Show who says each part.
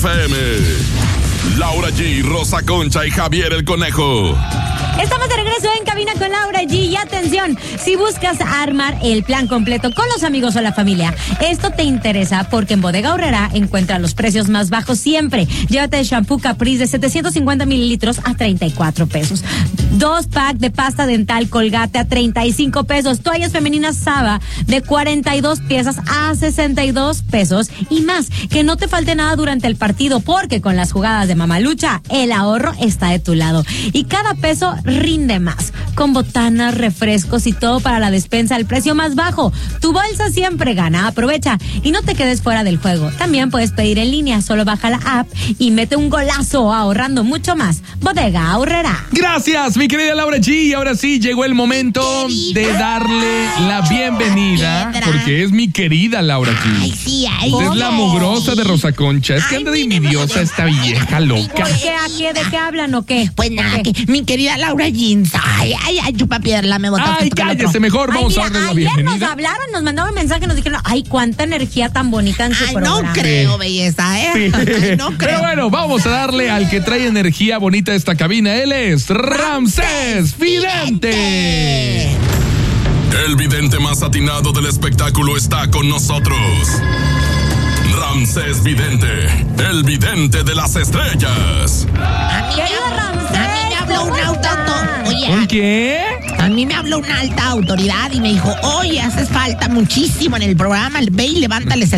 Speaker 1: FM. Laura G, Rosa Concha y Javier el Conejo.
Speaker 2: Estamos de regreso en Cabina con Laura G. Y atención, si buscas armar el plan completo con los amigos o la familia, esto te interesa porque en Bodega Aurrerá encuentras los precios más bajos siempre. Llévate el shampoo Caprice de 750 mililitros a 34 pesos. 2 packs de pasta dental Colgate a 35 pesos. Toallas femeninas Saba de 42 piezas a 62 pesos. Y más, que no te falte nada durante el partido porque con las jugadas de Mamalucha, el ahorro está de tu lado. Y cada peso rinde más, con botanas, refrescos y todo para la despensa al precio más bajo. Tu bolsa siempre gana, aprovecha y no te quedes fuera del juego. También puedes pedir en línea, solo baja la app y mete un golazo ahorrando mucho más. Bodega Aurrerá.
Speaker 3: Gracias, mi querida Laura G. Y ahora sí, llegó el momento de darle la bienvenida, porque es mi querida Laura G.
Speaker 4: Ay, sí, ay.
Speaker 3: Es la mugrosa de Rosa Concha. Es que anda de envidiosa esta vieja loca.
Speaker 2: ¿Por qué? ¿A qué? ¿De qué hablan o qué?
Speaker 4: Pues nada, que mi querida Laura Jeans. Ay, chupapiedra, me botaste.
Speaker 3: Ay, cállese, mejor vamos a darle la
Speaker 2: ayer
Speaker 3: bienvenida.
Speaker 2: nos hablaron, nos mandaron un mensaje, nos dijeron, ay, cuánta energía tan bonita en su programa.
Speaker 4: No creo, belleza,
Speaker 3: Sí.
Speaker 4: Ay, no creo.
Speaker 3: Pero bueno, vamos a darle al que trae energía bonita a esta cabina. Él es Ramsés Vidente.
Speaker 1: El vidente más atinado del espectáculo está con nosotros. Ramsés Vidente, el vidente de las estrellas.
Speaker 4: A mí me habló una
Speaker 3: ¿Un qué?
Speaker 4: A mí me habló una alta autoridad y me dijo, oye, haces falta muchísimo en el programa, ve y levántales el